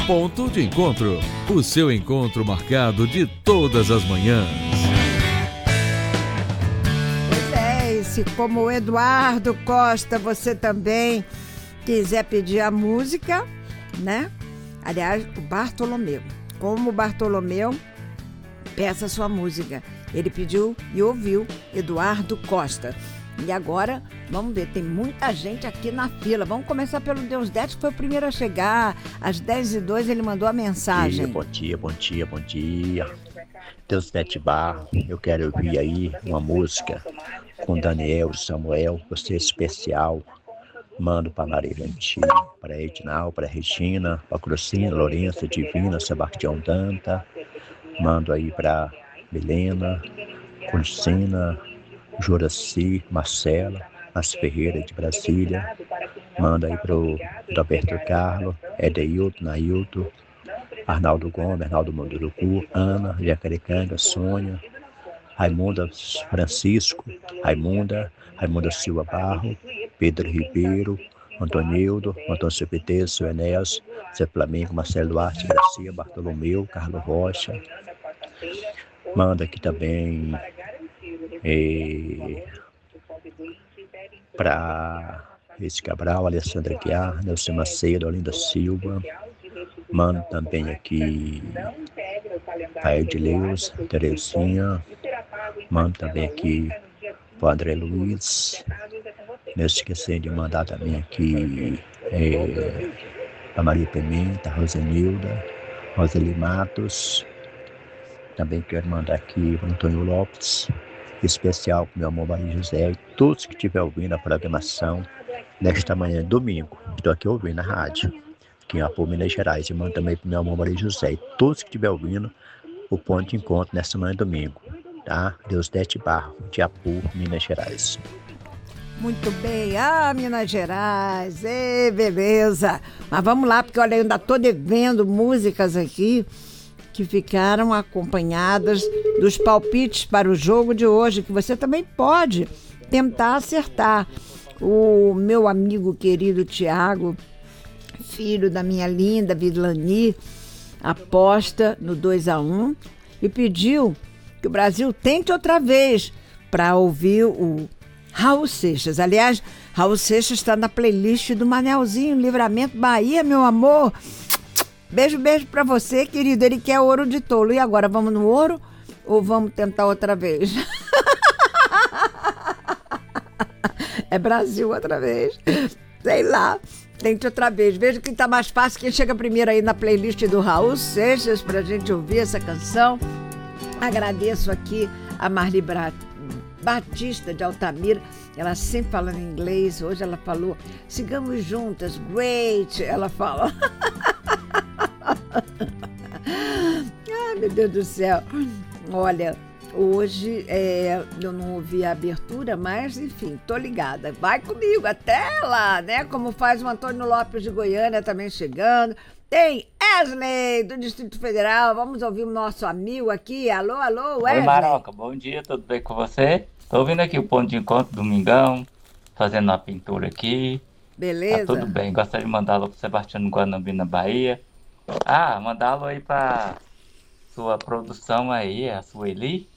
Ponto de Encontro, o seu encontro marcado de todas as manhãs. Pois é, e se como o Eduardo Costa, você também quiser pedir a música, né? Aliás, o Bartolomeu. Como o Bartolomeu, peça sua música. Ele pediu e ouviu Eduardo Costa. E agora, vamos ver, tem muita gente aqui na fila. Vamos começar pelo Deus Dete, que foi o primeiro a chegar. Às 10h02 ele mandou a mensagem. Bom dia. Deus Dete Barro, eu quero ouvir aí uma música com Daniel e Samuel, você é especial. Mando para Maria Valentina, para Edinal, para Regina, para Crucina, Lourença, Divina, Sebastião Danta. Mando aí para Milena, Crucina, Juraci, Marcela, Mas Ferreira de Brasília. Manda aí pro Roberto Carlos, Edeilton, Nailton, Arnaldo Gomes, Arnaldo Munduruku, Ana, Jacarecanga, Sônia, Raimunda Francisco, Raimunda Silva Barro, Pedro Ribeiro, Antonildo, Antônio CPT, Seu Enéas, Zé Flamengo, Marcelo Duarte, Garcia, Bartolomeu, Carlos Rocha. Manda aqui também para Esse Cabral, Alessandra Guiar, Nelson Macedo, Olinda Silva. Mando também aqui para Edileus, Terezinha. Mando também aqui para o André Luiz. Não esquecendo de mandar também aqui a Maria Pimenta, a Rosenilda, Roseli Matos. Também quero mandar aqui para o Antônio Lopes, especial para o meu amor Maria José e todos que estiverem ouvindo a programação nesta manhã de domingo. Estou aqui ouvindo a rádio, aqui em Apu, Minas Gerais. E mando também para o meu amor Maria José e todos que estiverem ouvindo o ponto de encontro nesta manhã de domingo. Tá? Deus Dete Barro, de Apu, Minas Gerais. Muito bem, Minas Gerais, beleza. Mas vamos lá, porque olha, eu ainda estou devendo músicas aqui que ficaram acompanhadas dos palpites para o jogo de hoje, que você também pode tentar acertar. O meu amigo querido Tiago, filho da minha linda Vilani, aposta no 2-1 e pediu que o Brasil tente outra vez para ouvir o Raul Seixas. Aliás, Raul Seixas está na playlist do Manelzinho, Livramento Bahia, meu amor. Beijo pra você, querido. Ele quer ouro de tolo. E agora, vamos no ouro ou vamos tentar outra vez? É Brasil outra vez. Sei lá. Tente outra vez. Veja quem tá mais fácil. Quem chega primeiro aí na playlist do Raul Seixas pra gente ouvir essa canção. Agradeço aqui a Marli Batista de Altamira. Ela sempre falando em inglês. Hoje ela falou, sigamos juntas, great. Ela fala. Ai, meu Deus do céu. Olha, hoje eu não ouvi a abertura, mas enfim, tô ligada. Vai comigo até lá, né? Como faz o Antônio Lopes de Goiânia também chegando. Tem Wesley do Distrito Federal. Vamos ouvir o nosso amigo aqui. Alô, Wesley. Oi, Maroca, bom dia, tudo bem com você? Tô ouvindo aqui o ponto de encontro domingão, fazendo uma pintura aqui. Beleza. Tá tudo bem, gostaria de mandá-lo pro Sebastião Guanambi, na Bahia. Mandá-lo aí pra sua produção aí, a Sueli.